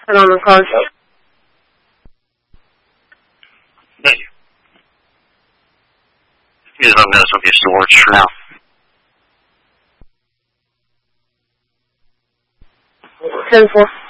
非常的高兴。 Use my mental piece of words for now. 师父。